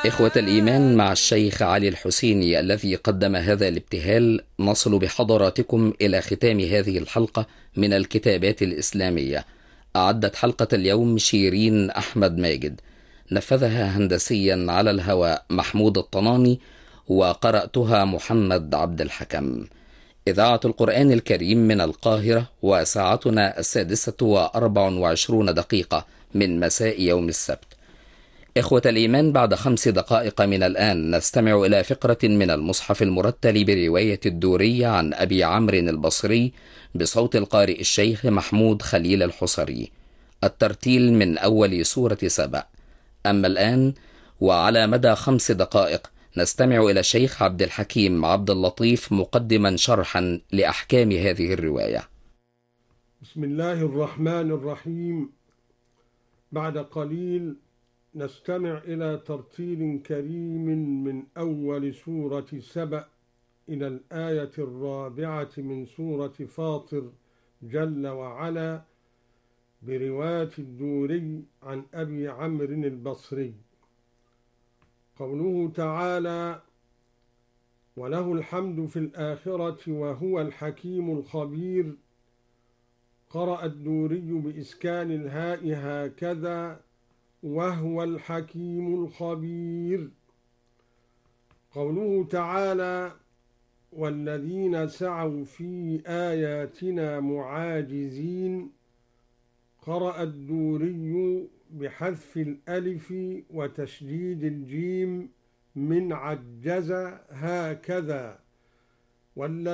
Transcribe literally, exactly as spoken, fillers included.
إخوة الإيمان، مع الشيخ علي الحسيني الذي قدم هذا الابتهال، نصل بحضراتكم إلى ختام هذه الحلقة من الكتابات الإسلامية. أعدت حلقة اليوم شيرين أحمد ماجد، نفذها هندسيا على الهواء محمود الطناني، وقرأتها محمد عبد الحكم. إذاعة القرآن الكريم من القاهرة، وساعتنا السادسة وأربع وعشرون دقيقة من مساء يوم السبت. إخوة الإيمان، بعد خمس دقائق من الآن نستمع إلى فقرة من المصحف المرتل برواية الدوري عن أبي عمرو البصري بصوت القارئ الشيخ محمود خليل الحصري، الترتيل من أول سورة سبأ. أما الآن وعلى مدى خمس دقائق نستمع إلى الشيخ عبد الحكيم عبد اللطيف مقدما شرحا لأحكام هذه الرواية. بسم الله الرحمن الرحيم. بعد قليل نستمع إلى ترتيل كريم من أول سورة سبأ إلى الآية الرابعة من سورة فاطر جل وعلا برواية الدوري عن أبي عمرو البصري. قوله تعالى: وله الحمد في الآخرة وهو الحكيم الخبير. قرأ الدوري بإسكان الهاء هكذا: وهو الحكيم الخبير. قوله تعالى: والذين سعوا في آياتنا معاجزين. قرأ الدوري بحذف الألف وتشديد الجيم من عجز هكذا: والذين